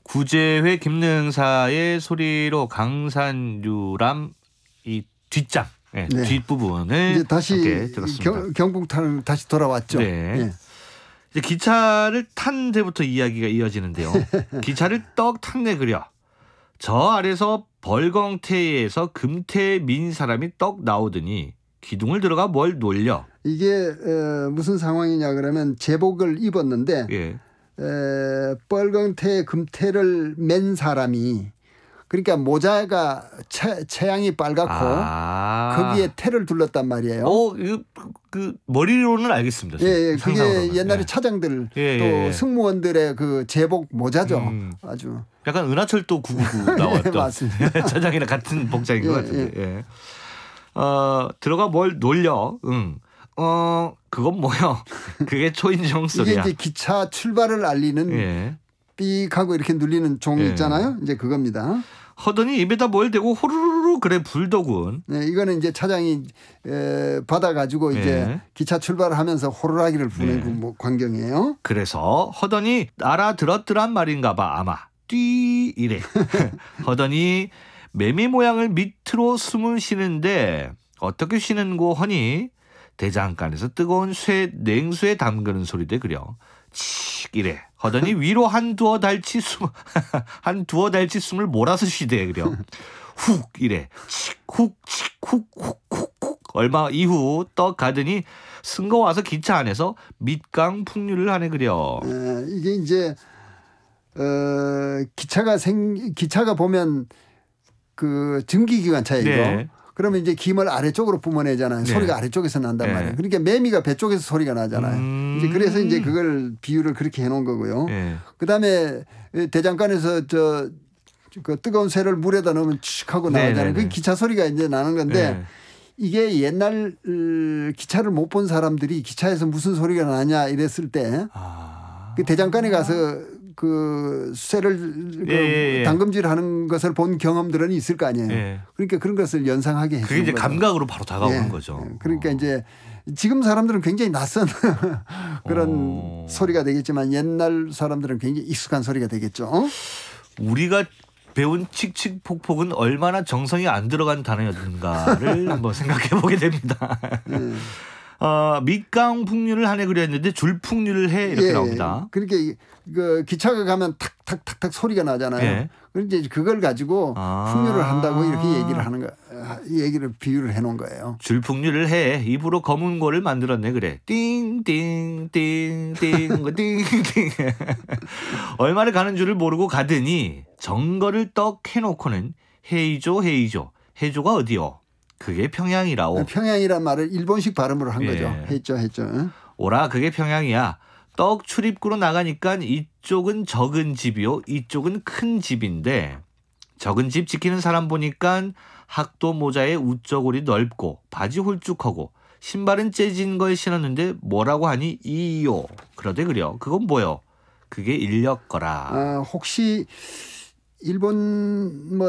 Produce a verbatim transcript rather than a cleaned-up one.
구제회 김능사의 소리로 강산유람 이 뒷장, 네, 네. 뒷부분을 이제 다시 들었습니다. 경, 경북탄 다시 돌아왔죠. 네. 네. 이제 기차를 탄 데부터 이야기가 이어지는데요. 기차를 떡 탔네 그려. 저 아래서 벌광태에서 금태 민 사람이 떡 나오더니 기둥을 들어가 뭘 놀려. 이게 어, 무슨 상황이냐 그러면 제복을 입었는데 예. 에, 뻘건태 금태를 맨 사람이 그러니까 모자가 채, 채양이 빨갛고 아. 거기에 태를 둘렀단 말이에요. 어, 그, 그 머리로는 알겠습니다. 예, 예. 그게 상상으로는. 옛날에 예. 차장들 예, 또 예, 예. 승무원들의 그 제복 모자죠. 음. 아주. 약간 은하철도 구구구 나왔던 예, 맞습니다. 차장이랑 같은 복장인 것 예, 같은데. 예. 어, 들어가 뭘 놀려. 응. 어, 그건 뭐야? 그게 초인종 이게 소리야. 이제 기차 출발을 알리는 예. 삑하고 이렇게 눌리는 종 예. 있잖아요. 이제 그겁니다. 허더니 입에다 뭘 대고 호루루루 그래 불더군. 네, 이거는 이제 차장이 에, 받아가지고 이제 예. 기차 출발하면서 호루라기를 부는 예. 그 뭐 광경이에요. 그래서 허더니 알아들었더란 말인가 봐 아마. 뛰 이래. 허더니 매미 모양을 밑으로 숨을 쉬는데 어떻게 쉬는고 허니 대장간에서 뜨거운 쇠 냉수에 담그는 소리대 그려. 칙 이래. 하더니 위로 한 두어 달치 숨, 한 두어 달치 숨을 몰아서 쉬대 그려. 훅 이래. 칙훅 칙훅 훅훅훅. 얼마 이후 떡 가더니 승거 와서 기차 안에서 밑강 풍류를 하네 그려. 에, 이게 이제 어, 기차가 생 기차가 보면 그 증기기관차예요. 네. 그러면 이제 김을 아래쪽으로 뿜어내잖아요. 네. 소리가 아래쪽에서 난단 네. 말이에요. 그러니까 매미가 배 쪽에서 소리가 나잖아요. 음. 이제 그래서 이제 그걸 비유를 그렇게 해놓은 거고요. 네. 그다음에 대장간에서 저 그 뜨거운 쇠를 물에다 넣으면 칙 하고 네, 나오잖아요. 네, 네. 그 기차 소리가 이제 나는 건데 네. 이게 옛날 기차를 못 본 사람들이 기차에서 무슨 소리가 나냐 이랬을 때 아. 그 대장간에 가서 그 쇠를 그 예, 예, 예. 담금질하는 것을 본 경험들은 있을 거 아니에요. 예. 그러니까 그런 것을 연상하게 해주는 그게 이제 거죠. 감각으로 바로 다가오는 예. 거죠. 그러니까 어. 이제 지금 사람들은 굉장히 낯선 그런 어. 소리가 되겠지만 옛날 사람들은 굉장히 익숙한 소리가 되겠죠. 우리가 배운 칙칙폭폭은 얼마나 정성이 안 들어간 단어였는가를 한번 생각해 보게 됩니다. 예. 어, 밑강 풍류를 하네 그랬는데 줄풍류를 해 이렇게 예. 나옵니다. 그러니까 그 기차가 가면 탁탁탁탁 소리가 나잖아요. 예. 그런데 이제 그걸 가지고 아. 풍류를 한다고 이렇게 얘기를 하는 거, 이 얘기를 비유를 해놓은 거예요. 줄풍류를 해 입으로 검은 고를 만들었네 그래. 띵띵띵띵띵 띵띵. 얼마를 가는 줄을 모르고 가더니 정거를 떡 해놓고는 헤이조 헤이조 해조가 어디요? 그게 평양이라오. 평양이란 말을 일본식 발음으로 한 예. 거죠. 했죠, 했죠. 오라 그게 평양이야. 떡 출입구로 나가니까 이쪽은 적은 집이요. 이쪽은 큰 집인데 적은 집 지키는 사람 보니까 학도 모자에 우쩌골이 넓고 바지 홀쭉하고 신발은 째진 걸 신었는데 뭐라고 하니 이요. 그러대 그려. 그건 뭐요? 그게 인력 거라. 아, 혹시 일본 뭐